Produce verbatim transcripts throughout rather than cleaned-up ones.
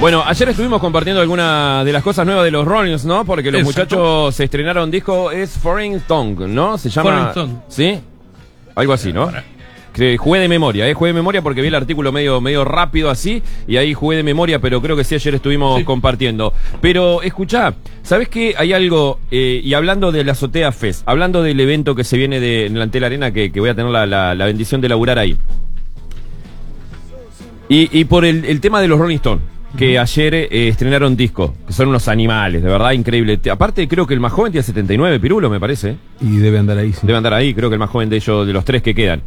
Bueno, ayer estuvimos compartiendo algunas de las cosas nuevas de los Rollins, ¿no? Porque los Exacto. muchachos se estrenaron disco, es Foreign Tongue, ¿no? Se llama... Foreign Tongue. ¿Sí? Algo así, ¿no? Que jugué de memoria, ¿eh? Jugué de memoria porque vi el artículo medio, medio rápido así, y ahí jugué de memoria, pero creo que sí, ayer estuvimos Sí. compartiendo. Pero, escuchá, ¿sabés qué? Hay algo, eh, y hablando de la Azotea Fest, hablando del evento que se viene de, en la Antel Arena, que, que voy a tener la, la, la bendición de laburar ahí. Y, y por el, el tema de los Rolling Stones, que ayer eh, estrenaron disco, que son unos animales, de verdad, increíble. Te- Aparte, creo que el más joven tiene setenta y nueve, Pirulo, me parece. Y debe andar ahí, sí. Debe andar ahí, creo que el más joven de ellos, de los tres que quedan.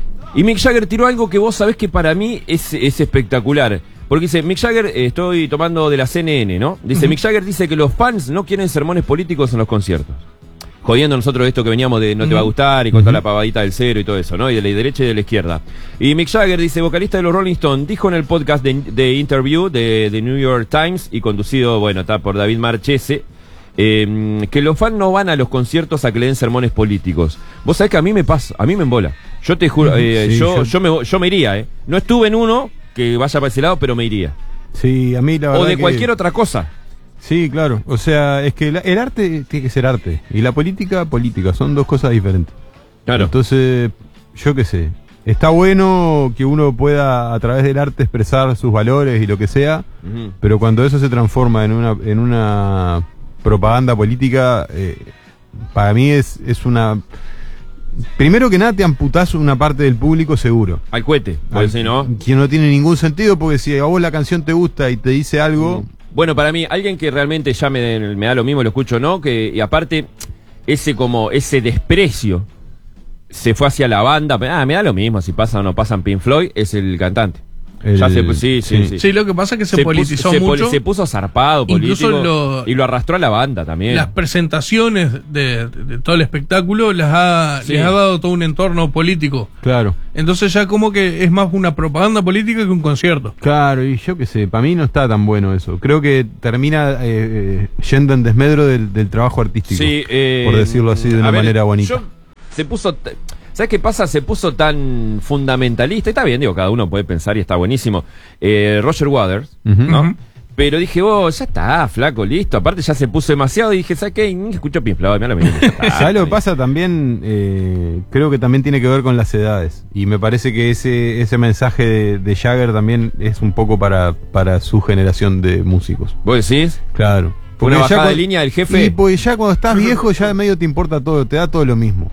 Y Mick Jagger tiró algo que vos sabés que para mí es, es espectacular. Porque dice, Mick Jagger, eh, estoy tomando de la C N N, ¿no? Dice, Ujú. Mick Jagger dice que los fans no quieren sermones políticos en los conciertos. Jodiendo nosotros esto que veníamos de no te va a gustar y con toda la pavadita del cero y todo eso, ¿no? Y de la derecha y de la izquierda. Y Mick Jagger, dice, vocalista de los Rolling Stones, dijo en el podcast de, de Interview de, de New York Times y conducido, bueno, está por David Marchese, eh, que los fans no van a los conciertos a que le den sermones políticos. Vos sabés que a mí me pasa, a mí me embola. Yo te juro, eh, Sí, yo, yo- yo, me, yo me iría, ¿eh? No estuve en uno que vaya para ese lado, pero me iría. Sí, a mí la verdad O de que- cualquier otra cosa. Sí, claro. O sea, es que la- el arte tiene que ser arte. Y la política, política. Son dos cosas diferentes. Claro. Entonces, yo qué sé. Está bueno que uno pueda a través del arte expresar sus valores y lo que sea. Ujú. Pero cuando eso se transforma en una, en una propaganda política, eh, para mí es, es una... Primero que nada te amputás una parte del público seguro. Al cohete, pues si no. Que no tiene ningún sentido porque si a vos la canción te gusta y te dice algo... Bueno, para mí, alguien que realmente ya me, me da lo mismo, lo escucho o no, que y aparte, ese como, ese desprecio se fue hacia la banda, ah, me da lo mismo, si pasa o no pasan Pink Floyd, es el cantante. El- ya se, sí, sí, sí. sí. Sí, lo que pasa es que se, puso- politizó se poli- mucho. se puso zarpado, Incluso político, lo- y lo arrastró a la banda también. Las presentaciones de, de todo el espectáculo las ha, Sí. les ha dado todo un entorno político. Claro. Entonces ya como que es más una propaganda política que un concierto. Claro, y yo qué sé, para mí no está tan bueno eso. Creo que termina eh, eh, yendo en desmedro del, del trabajo artístico. Sí, eh, por decirlo así de a una ver, manera bonita. yo- se puso. t- ¿Sabes qué pasa? Se puso tan fundamentalista. Y está bien, digo, cada uno puede pensar y está buenísimo. Eh, Roger Waters, Ujú. ¿no? Ujú. Pero dije, oh, ya está, flaco, listo. Aparte ya se puso demasiado y dije, ¿sabes qué? Ni escucho Pink Floyd, mirá lo mismo, ya está. ¿Sabes lo que pasa también? Eh, creo que también tiene que ver con las edades. Y me parece que ese, ese mensaje de, de Jagger también es un poco para, para su generación de músicos. ¿Vos decís? Claro. ¿Fue una ya bajada cuando- de línea del jefe? Y porque ya cuando estás viejo ya medio te importa todo, te da todo lo mismo.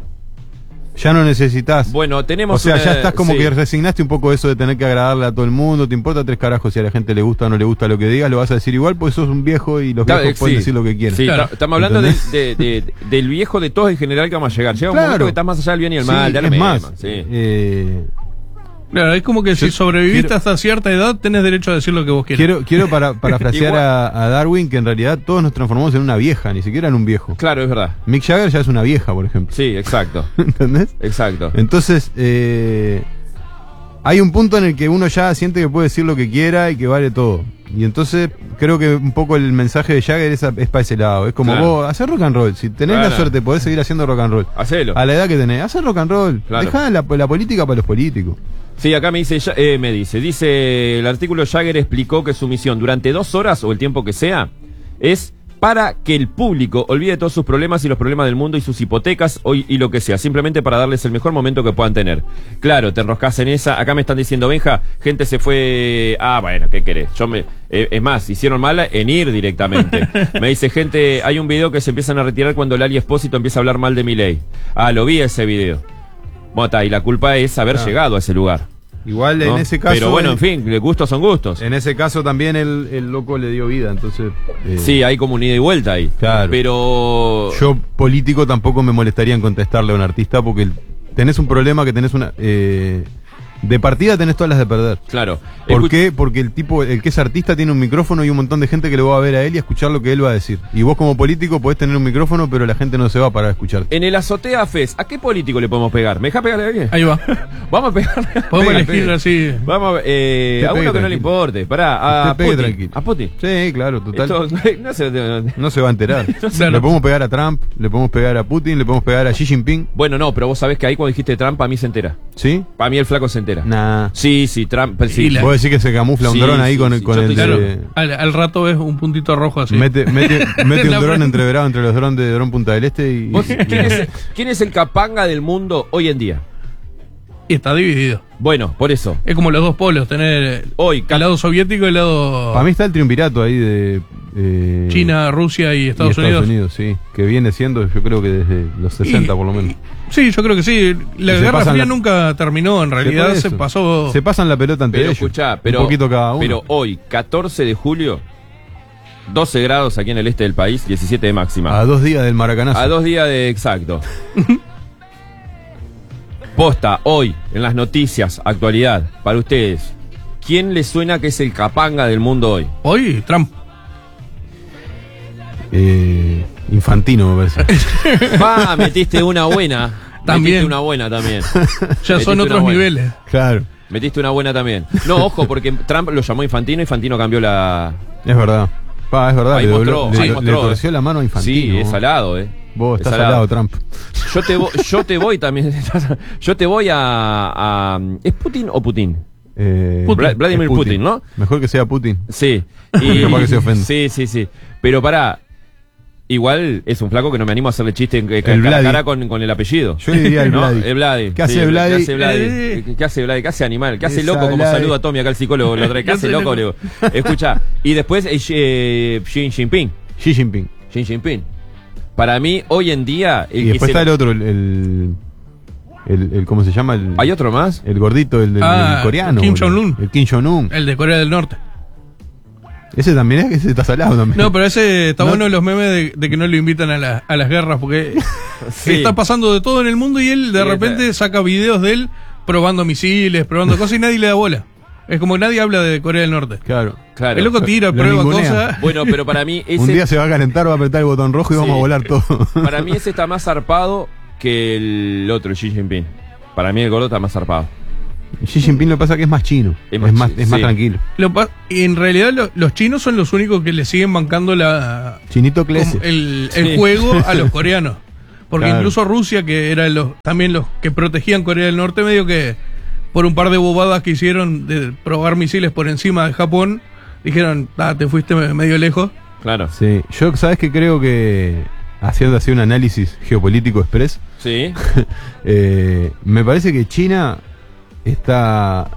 Ya no necesitas. Bueno, tenemos O sea, una- ya estás como sí. que resignaste un poco eso de tener que agradarle a todo el mundo. Te importa tres carajos si a la gente le gusta o no le gusta lo que digas. Lo vas a decir igual porque sos un viejo y los Claro, viejos eh, pueden sí. decir lo que quieren. Sí, Claro. ta- estamos hablando de, ¿Entendés? de- de- del viejo de todos en general que vamos a llegar. Llega un Claro. momento que estás más allá del bien y el Sí, mal. ya lo es mismo, más, sí. eh, Claro, es como que si Yo sobreviviste quiero- hasta cierta edad, tenés derecho a decir lo que vos quieras. quiero quiero para, parafrasear Igual. a, a Darwin que en realidad todos nos transformamos en una vieja, ni siquiera en un viejo. Claro, es verdad. Mick Jagger ya es una vieja, por ejemplo. Sí, exacto. ¿Entendés? Exacto. Entonces, eh, hay un punto en el que uno ya siente que puede decir lo que quiera y que vale todo. Y entonces creo que un poco el mensaje de Jagger es, a- es para ese lado. Es como Claro. vos, hacer rock and roll. Si tenés Claro. la suerte, podés seguir haciendo rock and roll. Hacelo. A la edad que tenés, hacer rock and roll. Claro. Dejá la, la política para los políticos. Sí, acá me dice, ya- eh, me dice, dice el artículo, Jagger explicó que su misión durante dos horas o el tiempo que sea es para que el público olvide todos sus problemas y los problemas del mundo y sus hipotecas o- y lo que sea, simplemente para darles el mejor momento que puedan tener. Claro, te enroscás en esa. Acá me están diciendo, Benja, gente se fue. Ah, bueno, ¿qué querés? Yo me, eh, es más, hicieron mal en ir directamente. Me dice gente, hay un video que se empiezan a retirar cuando Lali Espósito empieza a hablar mal de Milei. Ah, lo vi ese video. Bueno, está, y la culpa es haber Claro. llegado a ese lugar. Igual ¿no? en ese caso. Pero bueno, en en, fin, gustos son gustos. en ese caso también el, el loco le dio vida, entonces. eh, Sí, hay como un ida y vuelta ahí. Claro. Pero. Yo, político, tampoco me molestaría en contestarle a un artista porque el- tenés un problema que tenés una. eh, de partida tenés todas las de perder. Claro. ¿Por Escuch- qué? Porque el tipo, el que es artista tiene un micrófono y un montón de gente que lo va a ver a él y a escuchar lo que él va a decir. Y vos como político podés tener un micrófono, pero la gente no se va para escucharte. En el Azotea Fest, ¿a qué político le podemos pegar? ¿Me deja pegarle a alguien? Ahí va. Vamos a pegarle. Podemos Pega, elegir pega. así. Vamos, eh, Que a uno pegue que no le tranquilo. importe. Pará, a Que pegue Putin. tranquilo. A Putin. Sí, claro, total. Esto- no sé, no- No se va a enterar. Claro. Le podemos pegar a Trump, le podemos pegar a Putin, le podemos pegar a Xi Jinping. Bueno, no, pero vos sabés que ahí cuando dijiste Trump, a mí se entera. ¿Sí? Para mí el flaco se entera. entera. Nah. Sí, sí, Trump. Sí. Y la- Vos decís que se camufla un Sí, dron ahí sí, con, sí, con yo el estoy Claro, de- al, al rato ves un puntito rojo así. Mete, mete, mete un La dron frente. entreverado entre los drones de Dron Punta del Este y. ¿Vos, ¿quién, es, ¿Quién es el capanga del mundo hoy en día? Y está dividido. Bueno, por eso. Es como los dos polos, tener Hoy, el lado soviético y el lado Para mí está el triunvirato ahí de. eh, China, Rusia y y Estados, Unidos. sí. Que viene siendo, yo creo que desde los sesenta Y- por lo menos. Sí, yo creo que sí. La Y se Guerra pasan Fría la- nunca terminó, en realidad por se eso. pasó. Se pasan la pelota entre Pero ellos. escuchá, pero, un poquito cada uno. pero hoy, catorce de julio, doce grados aquí en el este del país, diecisiete de máxima. a dos días del Maracanazo. A dos días de exacto. Posta, hoy, en las noticias, actualidad, para ustedes, ¿quién les suena que es el capanga del mundo hoy? Hoy, Trump. Eh, Infantino, me parece. Va, metiste una buena. También. Metiste una buena también. Ya Metiste son una otros buena. niveles. Claro, Metiste una buena también. No, ojo, porque Trump lo llamó Infantino, Infantino cambió la... es verdad. Pa, es verdad, Ahí le, mostró, dobló- le- ahí le mostró, torció eh. la mano a Infantino. Sí, es salado, eh. Vos Es estás al lado, Trump. Yo te, vo- yo te voy también. Yo te voy a, a- ¿Es Putin o Putin? Eh, Putin. Vla- Vladimir es Putin, ¿no? Mejor que sea Putin. Sí. Capaz que se ofende. Sí, sí, sí. Pero pará. Igual es un flaco que no me animo a hacerle chiste en, en El cara a Vladi. cara con, con el apellido. Yo diría el ¿No? Vladi. El Vladi. ¿Qué hace Sí, Vladi? ¿Qué hace Vladi? Eh. ¿Qué- ¿Qué hace Vladi? ¿Qué hace animal? ¿Qué hace Esa loco? Como Vladi. saluda a Tommy acá el psicólogo lo trae. ¿Qué ¿Qué hace hace loco? loco? Le digo. Escucha. Y después eh, eh, Xi Jinping. Xi Jinping. Xi Jinping. Para mí, hoy en día. el Y que después se está lo- el otro, el, el, el- el- ¿cómo se llama? El, ¿Hay otro más? el gordito, el, del Ah, el coreano. Kim boludo. Jong-un. El Kim Jong-un. El de Corea del Norte. Ese también es que ese está salado también. No, pero ese está No. bueno los memes de, de que no lo invitan a, la- a las guerras, porque Sí. está pasando de todo en el mundo y él de Sí, repente está. saca videos de él probando misiles, probando cosas y nadie le da bola. Es como que nadie habla de Corea del Norte. Claro. Claro. El loco tira, Lo prueba ningunea. cosas. Bueno, pero para mí ese, Un día se va a calentar, va a apretar el botón rojo y Sí. vamos a volar todo. para mí ese está más zarpado que el otro, el Xi Jinping. Para mí el gordo está más zarpado. Xi Jinping lo que pasa es que es más chino. Es Es más más, chi- es más sí. tranquilo. Lo pa- y en realidad lo- los chinos son los únicos que le siguen bancando la, Chinito como Clese. el, el Sí. juego a los coreanos. Porque Claro. incluso Rusia, que eran los, también los que protegían Corea del Norte, medio que por un par de bobadas que hicieron de probar misiles por encima de Japón, dijeron, ah, te fuiste me- medio lejos. Claro. Sí. Yo, ¿sabes qué? Creo que haciendo así un análisis geopolítico express, Sí. eh, me parece que China está.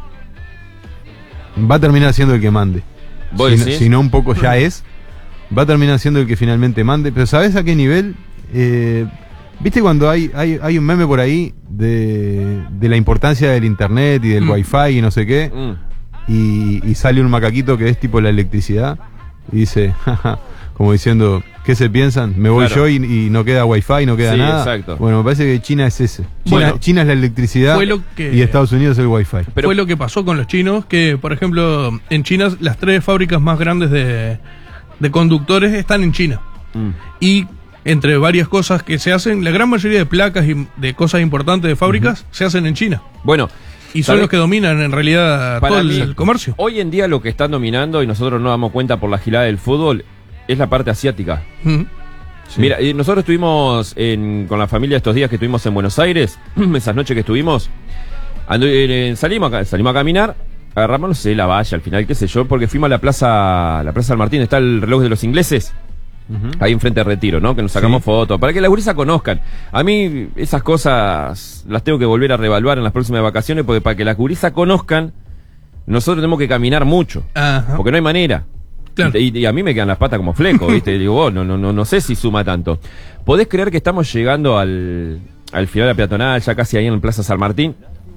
Va a terminar siendo el que mande. ¿Vos Si no, decís? si no un poco ya es. Va a terminar siendo el que finalmente mande. Pero ¿sabes a qué nivel? Eh, ¿Viste cuando hay, hay, hay un meme por ahí de, de la importancia del internet y del Mm. wifi y no sé qué? Mm. Y, y sale un macaquito que es tipo la electricidad y dice, jaja, como diciendo, ¿qué se piensan? Me voy Claro. yo y, y no queda wifi, no queda Sí, nada. exacto. Bueno, me parece que China es ese. China, Bueno, China es la electricidad fue lo que- y Estados Unidos es el wifi. Pero- Fue lo que pasó con los chinos, que por ejemplo en China las tres fábricas más grandes de, de conductores están en China. Mm. Y entre varias cosas que se hacen, la gran mayoría de placas y de cosas importantes de fábricas se hacen en China. Bueno. Y son ¿sabés? los que dominan en realidad Para todo el, mí- el comercio. Hoy en día lo que están dominando, y nosotros nos damos cuenta por la gilada del fútbol, es la parte asiática. Mm. Sí. Mira, eh, nosotros estuvimos en- con la familia estos días que estuvimos en Buenos Aires, esas noches que estuvimos, andu- eh, salimos, a, salimos a caminar, agarramos, no sé, la valla al final, qué sé yo, porque fuimos a la plaza, la plaza San Martín, está el reloj de los ingleses, Ujú. ahí enfrente de Retiro, ¿no? Que nos sacamos Sí. fotos, para que la gurisa conozcan. A mí esas cosas las tengo que volver a reevaluar en las próximas vacaciones, porque para que las gurisas conozcan, nosotros tenemos que caminar mucho, Ajá. porque no hay manera. Claro. Y, y a mí me quedan las patas como fleco, ¿viste? Y digo, oh, no, no, no, no sé si suma tanto. ¿Podés creer que estamos llegando al, al final de la peatonal, ya casi ahí en Plaza San Martín?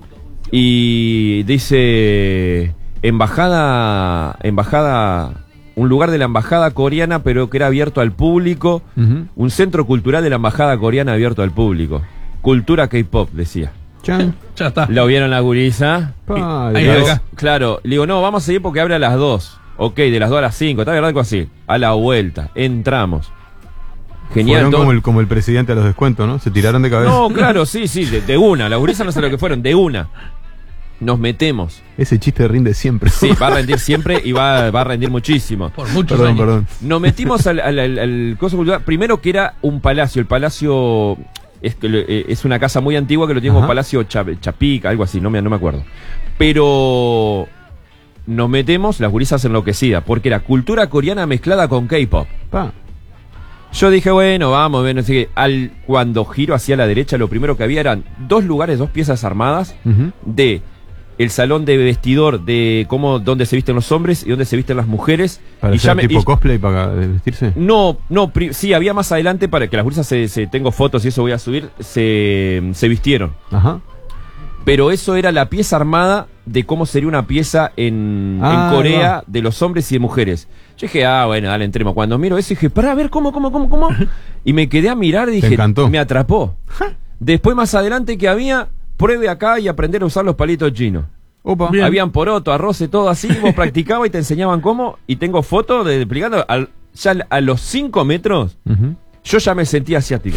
Y dice, embajada, embajada, un lugar de la embajada coreana, pero que era abierto al público, Ujú. un centro cultural de la embajada coreana abierto al público. Cultura K-pop, decía. Chan. Ya está. ¿Lo vieron la gurisa? Pa, Ahí Le va digo, acá. claro, le digo, no, vamos a seguir porque abre a las dos. Ok, de las dos a las cinco, está verdad algo así. A la vuelta, entramos. Genial. Fueron todo- como el, como el presidente a los descuentos, ¿no? Se tiraron de cabeza. No, claro, sí, sí, de, de una. La gurisa no sé lo que fueron, de una. Nos metemos. Ese chiste rinde siempre. Sí, va a rendir siempre y va, va a rendir muchísimo. Por muchos Perdón, años. perdón. Nos metimos al, al, al- al coso cultural. Primero que era un palacio, el palacio. es, que, eh, es una casa muy antigua que lo tiene como Palacio Chap- Chapic, algo así, no me, no me acuerdo. Pero nos metemos, las gurisas enloquecidas, porque era cultura coreana mezclada con K-pop. Pa. Yo dije, bueno, vamos, bueno, así que al, cuando giro hacia la derecha, lo primero que había eran dos lugares, dos piezas armadas Uh-huh. de el salón de vestidor de cómo, donde se visten los hombres y donde se visten las mujeres. Para y hacer me, tipo y, cosplay para vestirse. no, no, pri, sí, había más adelante para que las gurisas se, se, tengo fotos y eso voy a subir, se, se vistieron. Ajá. Pero eso era la pieza armada de cómo sería una pieza en, Ah, en Corea va. de los hombres y de mujeres. Yo dije, ah, bueno, dale, entremos. Cuando miro eso dije, para ver cómo, cómo, cómo, cómo. Y me quedé a mirar y Te dije, encantó. me atrapó. Después más adelante que había, pruebe acá y aprender a usar los palitos chinos. Opa. Bien. Habían poroto, arroz y todo así, vos practicabas y te enseñaban cómo. Y tengo fotos de explicando, al, ya a los cinco metros, Uh-huh. yo ya me sentía asiático.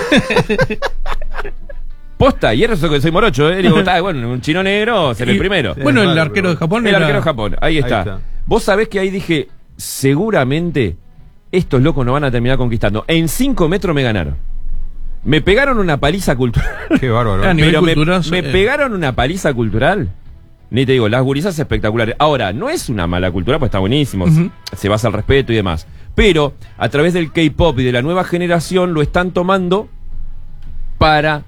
Posta, y eso que soy morocho, ¿eh? Digo, está, bueno, un chino negro, ser el Y- primero. Bueno, Es el raro, arquero pero- de Japón El era- arquero de Japón, ahí está. Ahí está. Vos sabés que ahí dije, seguramente estos locos no van a terminar conquistando. En cinco metros me ganaron. Me pegaron una paliza cultural. Qué bárbaro. A nivel Pero me, cultural, me eh. pegaron una paliza cultural. Ni te digo, las gurisas espectaculares. Ahora, no es una mala cultura, pues está buenísimo. Ujú. Se basa al respeto y demás. Pero, a través del K-pop y de la nueva generación, lo están tomando para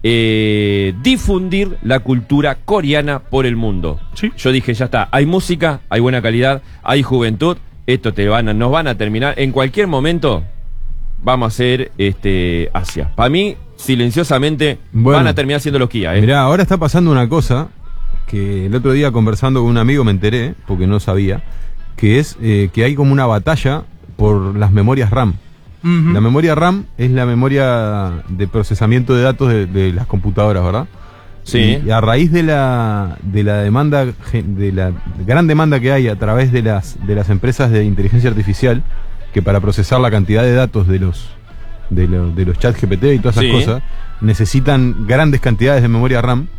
eh, difundir la cultura coreana por el mundo. Sí. Yo dije, ya está, hay música, hay buena calidad, hay juventud, esto te van a, nos van a terminar, en cualquier momento vamos a hacer este Asia. Para mí, silenciosamente, Bueno. van a terminar siendo los Kia, ¿eh? Mirá, ahora está pasando una cosa que el otro día conversando con un amigo me enteré, porque no sabía, que es eh, que hay como una batalla por las memorias RAM. Ujú. La memoria RAM es la memoria de procesamiento de datos de, de las computadoras, ¿verdad? Sí. Y a raíz de la de la demanda gen- de la gran demanda que hay a través de las de las empresas de inteligencia artificial, que para procesar la cantidad de datos de los de, lo- de los chats G P T y todas esas Sí. cosas, necesitan grandes cantidades de memoria RAM.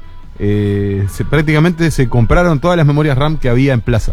Eh, se, prácticamente se compraron todas las memorias RAM que había en plaza.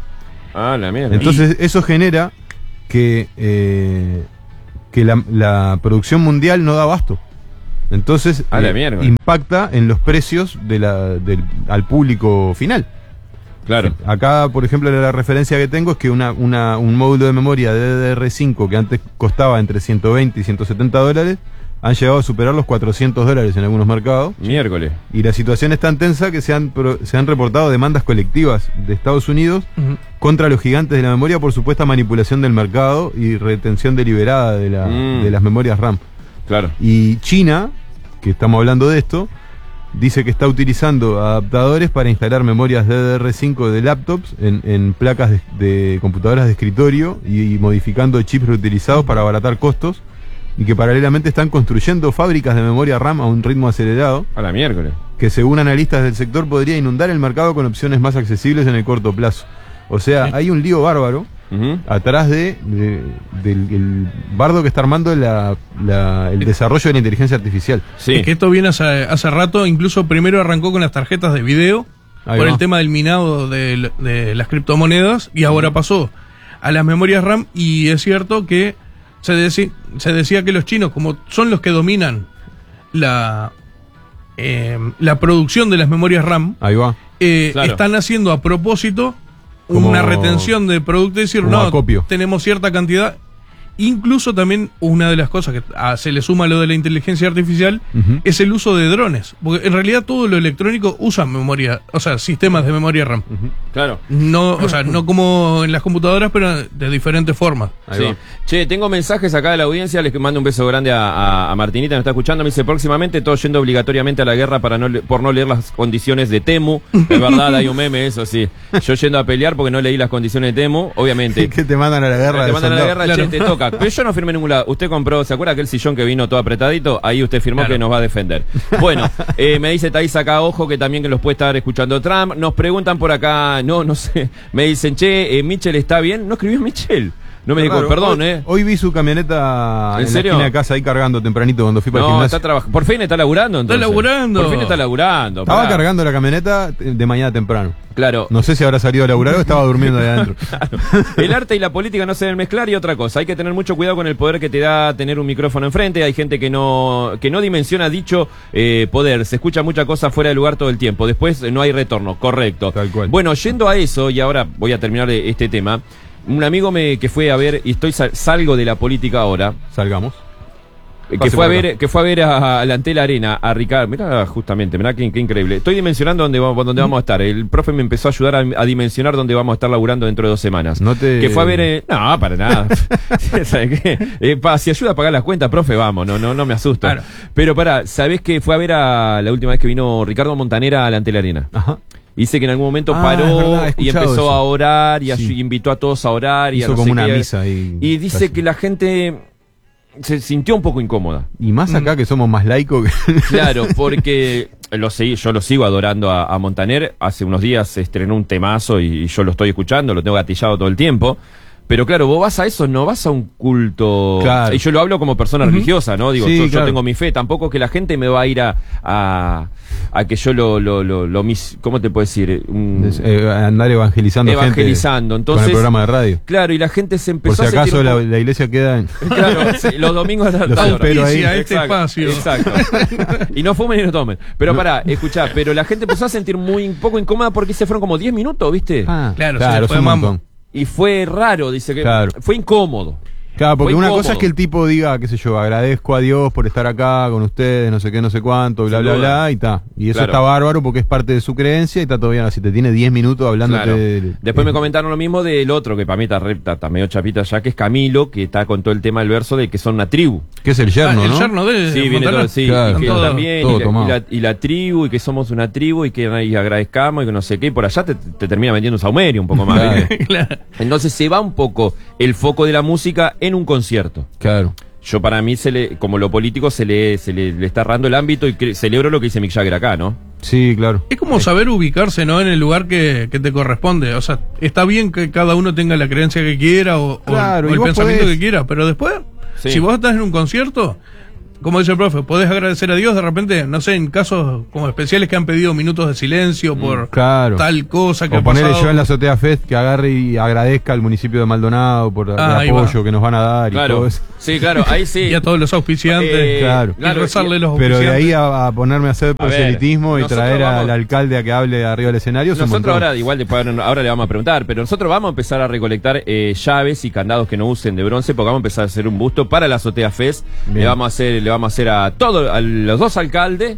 Ah, la mierda. Entonces eso genera que, eh, que la, la producción mundial no da abasto. Entonces A la eh, mierda. impacta en los precios de la, del, al público final. Claro. Acá, por ejemplo, la referencia que tengo es que una, una, un módulo de memoria de D D R cinco que antes costaba entre ciento veinte y ciento setenta dólares, han llegado a superar los cuatrocientos dólares en algunos mercados. Miércoles. Y la situación es tan tensa que se han, pro- se han reportado demandas colectivas de Estados Unidos Ujú. contra los gigantes de la memoria por supuesta manipulación del mercado y retención deliberada de, la, Mm. de las memorias RAM. Claro. Y China, que estamos hablando de esto, dice que está utilizando adaptadores para instalar memorias D D R cinco de laptops en, en placas de, de computadoras de escritorio y, y modificando chips reutilizados para abaratar costos, y que paralelamente están construyendo fábricas de memoria RAM a un ritmo acelerado A la miércoles. que según analistas del sector podría inundar el mercado con opciones más accesibles en el corto plazo. O sea, hay un lío bárbaro Ujú. atrás de, de- del el bardo que está armando la- la- el desarrollo de la inteligencia artificial. Sí. Es que esto viene hace, hace rato, incluso primero arrancó con las tarjetas de video, Ahí por va. el tema del minado de, de las criptomonedas, y ahora pasó a las memorias RAM, y es cierto que se, deci- se decía que los chinos, como son los que dominan la, eh, la producción de las memorias RAM, Ahí va. eh, Claro. están haciendo a propósito Como- una retención de producto y decir, como no, acopio. tenemos cierta cantidad. Incluso también una de las cosas que ah, se le suma a lo de la inteligencia artificial Ujú. es el uso de drones. Porque en realidad todo lo electrónico usa memoria, o sea, sistemas de memoria RAM. Claro. No, o sea, no como en las computadoras, pero de diferentes formas. Ahí Sí. va. Che, tengo mensajes acá de la audiencia, les mando un beso grande a, a- a Martinita, me está escuchando, me dice próximamente todo yendo obligatoriamente a la guerra para no le- por no leer las condiciones de Temu. Es verdad, hay un meme, eso sí. Yo yendo a pelear porque no leí las condiciones de Temu, obviamente. que te mandan a la guerra. Te de mandan a la soldados. guerra, Claro. che, te toca. Pero yo no firmé en ningún lado. Usted compró, ¿se acuerda aquel sillón que vino todo apretadito? Ahí usted firmó Claro. que nos va a defender. Bueno, eh, me dice Thais acá, ojo, que también que los puede estar escuchando Trump. Nos preguntan por acá, no, no sé. Me dicen, che, eh, Michel está bien. ¿No escribió Michel? No me dijo, Claro, perdón, hoy, ¿eh? Hoy vi su camioneta ¿En en, serio? la esquina de casa ahí cargando tempranito cuando fui para el No, gimnasio. está trabajando. Por fin está laburando, entonces. laburando. Por fin está laburando. Estaba pará. cargando la camioneta de mañana temprano. Claro. No sé si habrá salido a laburar o estaba durmiendo ahí adentro. Claro. El arte y la política no se deben mezclar y otra cosa, hay que tener mucho cuidado con el poder que te da tener un micrófono enfrente. Hay gente que no que no dimensiona dicho eh, poder, se escucha mucha cosa fuera de lugar todo el tiempo, después eh, no hay retorno, correcto. Tal cual. Bueno, yendo a eso, y ahora voy a terminar eh, este tema, un amigo me que fue a ver, y estoy sal- salgo de la política ahora, Salgamos. que Pase fue a por ver acá. que fue a ver a, a la Antela Arena a Ricardo. Mirá, justamente, mirá qué, qué increíble. Estoy dimensionando dónde vamos, dónde vamos a estar. El profe me empezó a ayudar a, a dimensionar dónde vamos a estar laburando dentro de dos semanas. No te- Que fue a ver eh, no, para nada. ¿Sabes qué? Eh, pa, si ayuda a pagar las cuentas, profe, vamos, no no no me asusto. Claro. Pero pará, ¿sabés que fue a ver a la última vez que vino Ricardo Montanera a la Antela Arena? Ajá. Dice que en algún momento Ah, paró es verdad, he y escuchado empezó eso. a orar y a- Sí. invitó a todos a orar y Hizo a no como sé una qué. misa y- Y dice casi. que la gente se sintió un poco incómoda. Y más acá que somos más laicos que... Claro, porque lo seguí, yo lo sigo adorando a, a Montaner. Hace unos días estrenó un temazo y, y yo lo estoy escuchando, lo tengo gatillado todo el tiempo. Pero claro, vos vas a eso, no vas a un culto. Claro. Y yo lo hablo como persona religiosa, ¿no? Digo, Sí, yo, yo claro. tengo mi fe, tampoco que la gente me va a ir a, a, a que yo lo, lo, lo, lo mis, ¿cómo te puedo decir? Un- Eh, andar evangelizando, Evangelizando, gente entonces- con el programa de radio. Claro, y la gente se Por empezó si a sentir acaso un la, poco- la iglesia queda en... Claro, sí, los domingos Los claro. espero ahí. Auspicia este espacio. Exacto. Y no fumen y no tomen. Pero pará, escuchá, pero la gente empezó a sentir muy un poco incómoda porque se fueron como diez minutos, ¿viste? Ah, Claro, se claro, le fue es un mambo. montón. Y fue raro, dice que Claro. fue incómodo. Claro, porque Fue una incómodo. cosa es que el tipo diga, qué sé yo, agradezco a Dios por estar acá con ustedes, no sé qué, no sé cuánto, bla, Sin bla, duda. bla, y está. Y eso Claro. está bárbaro porque es parte de su creencia y está todo bien. Si te tiene diez minutos hablando Claro. de... Después de- me comentaron lo mismo del otro, que para mí está, re- está, está medio chapita ya, que es Camilo, que está con todo el tema del verso de que son una tribu. Que es el yerno, Ah, el ¿no? yerno de Sí, viene Montaner. todo, sí, Claro. y que Todo- también, todo y, la, tomado. y, la, y la tribu, y que somos una tribu, y que y agradezcamos, y que no sé qué, y por allá te, te termina vendiendo un saumerio un poco más. Claro. ¿viste? Claro. Entonces se va un poco el foco de la música en un concierto. Claro. Yo para mí, se le, como lo político, se le, se le, le está errando el ámbito y cre- celebro lo que dice Mick Jagger acá, ¿no? Sí, claro. Es como saber ubicarse, ¿no? En el lugar que, que te corresponde. O sea, está bien que cada uno tenga la creencia que quiera o, o- Claro, o y el vos pensamiento podés- que quiera, pero después, Sí. si vos estás en un concierto, como dice el profe, podés agradecer a Dios de repente, no sé, en casos como especiales que han pedido minutos de silencio por Claro. tal cosa que O ha ponerle pasado. yo en la Azotea Fest que agarre y agradezca al municipio de Maldonado por Ah, ahí el apoyo va. que nos van a dar y Claro. todo eso. Sí, claro, ahí sí. Y a todos los auspiciantes. Eh, Claro. Y rezarle los Pero de auspiciantes. ahí a, a ponerme a hacer A ver, proselitismo y nosotros traer vamos- al alcalde a que hable arriba del escenario es un Nosotros montón. ahora, igual después, ahora le vamos a preguntar, pero nosotros vamos a empezar a recolectar eh, llaves y candados que no usen de bronce, porque vamos a empezar a hacer un busto para la Azotea Fest. Bien. Le vamos a hacer, le vamos a hacer a todos, a los dos alcaldes,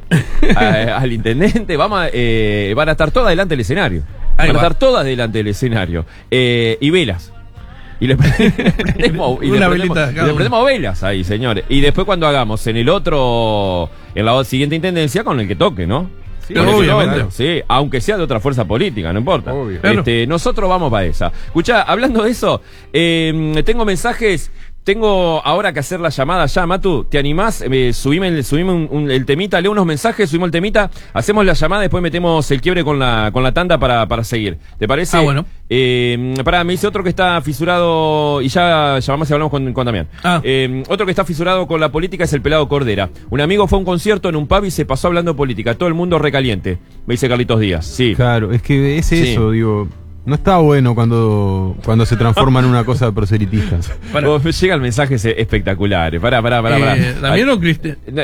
a- al intendente, vamos a, eh, van a estar todas delante del escenario. Ahí Van a va. estar todas delante del escenario. Eh, y velas. Y le prendemos, y le Una prendemos- velita y cada le uno. prendemos velas ahí, señores. Y después cuando hagamos en el otro, en la siguiente intendencia, con el que toque, ¿no? Sí, Con el que obviamente. toque, sí, aunque sea de otra fuerza política, no importa. Obvio. Claro. Este, nosotros vamos para esa. Escuchá, hablando de eso, eh, tengo mensajes. Tengo ahora que hacer la llamada ya, Matu. ¿Te animás? Eh, subime subime un, un- el temita, leo unos mensajes, subimos el temita, hacemos la llamada, después metemos el quiebre con la, con la tanda para, para seguir. ¿Te parece? Ah, bueno. Eh, pará, me dice otro que está fisurado, y ya llamamos y hablamos con, con Damián. Ah. Eh, otro que está fisurado con la política es el pelado Cordera. Un amigo fue a un concierto en un pub y se pasó hablando política. Todo el mundo recaliente. Me dice Carlitos Díaz. Sí. Claro, es que es Sí. eso, digo. No está bueno cuando, cuando se transforma en una cosa proselitista. Para. Oh, llegan mensajes eh, espectaculares. Pará, pará, pará. pará. Eh, ¿Damián o Cristian? Eh,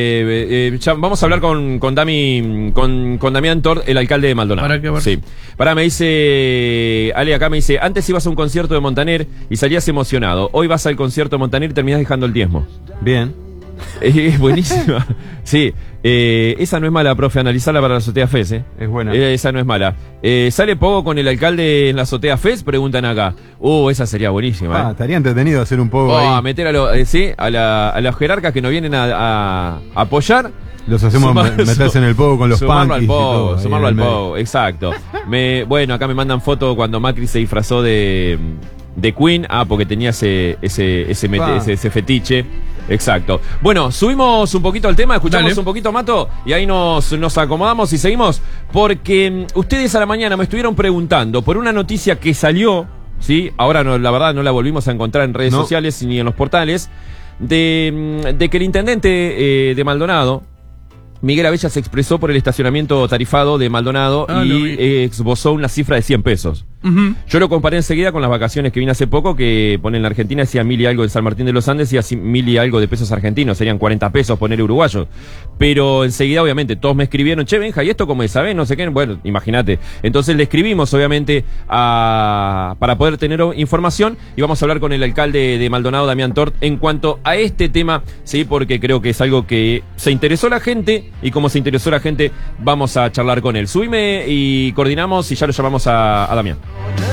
eh, eh, ya vamos a hablar con, con Dami, con, con Damián Tord, el alcalde de Maldonado. Para que ver. Sí. Pará, me dice, Ale acá me dice, antes ibas a un concierto de Montaner y salías emocionado. Hoy vas al concierto de Montaner y terminás dejando el diezmo. Bien. Es buenísima. Sí, eh, esa no es mala, profe, analizarla para la Azotea Fest, ¿eh? Es buena. Eh, esa no es mala. Eh, ¿Sale Pogo con el alcalde en la Azotea Fest? Preguntan acá. Uh, esa sería buenísima, Ah, ¿eh? estaría entretenido hacer un poco Oh, a ahí. meter a, lo- eh, sí, a, la- a los jerarcas que nos vienen a, a- a apoyar. Los hacemos Sumar- me- meterse en el pogo con los sumarlo punkis al y todo. pogo, ahí sumarlo en al el medio. pogo, exacto. Me, bueno, acá me mandan foto cuando Macri se disfrazó de, de Queen. Ah, porque tenía ese, ese, ese, mete- Ah. ese, ese fetiche. Exacto. Bueno, subimos un poquito al tema, escuchamos Dale. un poquito, Mato, y ahí nos, nos acomodamos y seguimos. Porque mm, ustedes a la mañana me estuvieron preguntando por una noticia que salió, ¿sí? Ahora no, la verdad no la volvimos a encontrar en redes No. sociales ni en los portales, de, de que el intendente eh, de Maldonado, Miguel Abella, se expresó por el estacionamiento tarifado de Maldonado Ah, lo vi. y eh, esbozó una cifra de cien pesos. Ujú. Yo lo comparé enseguida con las vacaciones que vine hace poco, que pone en la Argentina, decía mil y algo en San Martín de los Andes y así mil y algo de pesos argentinos, serían cuarenta pesos poner uruguayos. Pero enseguida, obviamente, todos me escribieron, che, Benja, ¿y esto cómo es? ¿Sabés? No sé qué. Bueno, imagínate. Entonces le escribimos, obviamente, a, para poder tener información y vamos a hablar con el alcalde de Maldonado, Damián Tort, en cuanto a este tema, sí, porque creo que es algo que se interesó la gente y como se interesó la gente, vamos a charlar con él. Subime y coordinamos y ya lo llamamos a, a Damián.